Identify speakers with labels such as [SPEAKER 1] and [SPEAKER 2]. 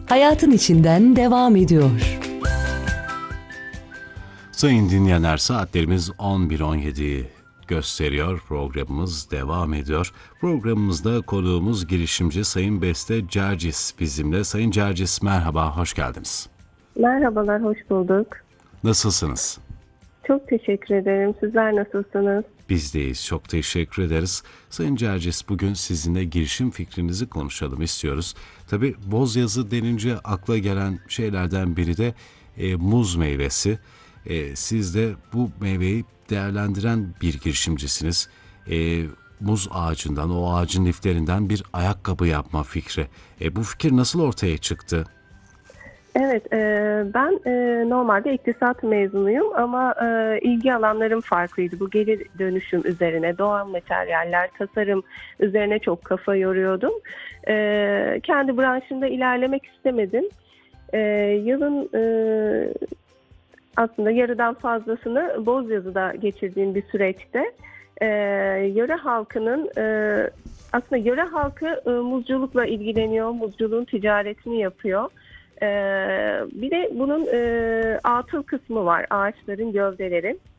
[SPEAKER 1] hayatın içinden devam ediyor.
[SPEAKER 2] Sayın dinleyenler, saatlerimiz 11.17'yi gösteriyor. Programımız devam ediyor. Programımızda konuğumuz girişimci Sayın Beste Cercis bizimle. Sayın Cercis, merhaba, hoş geldiniz.
[SPEAKER 3] Merhabalar, hoş bulduk.
[SPEAKER 2] Nasılsınız?
[SPEAKER 3] Çok teşekkür ederim. Sizler nasılsınız?
[SPEAKER 2] Biz deyiz, çok teşekkür ederiz. Sayın Cercis, bugün sizinle girişim fikrinizi konuşalım istiyoruz. Tabii Bozyazı denince akla gelen şeylerden biri de muz meyvesi. Siz de bu meyveyi değerlendiren bir girişimcisiniz. Muz ağacından, o ağacın liflerinden bir ayakkabı yapma fikri. Bu fikir nasıl ortaya çıktı?
[SPEAKER 3] Evet, ben normalde iktisat mezunuyum ama ilgi alanlarım farklıydı. Bu geri dönüşüm üzerine, doğal materyaller, tasarım üzerine çok kafa yoruyordum. Kendi branşımda ilerlemek istemedim. Yılın aslında yarıdan fazlasını Bozyazı'da geçirdiğim bir süreçte yöre halkının aslında yöre halkı muzculukla ilgileniyor, muzculuğun ticaretini yapıyor. Bir de bunun atıl kısmı var, ağaçların gövdeleri.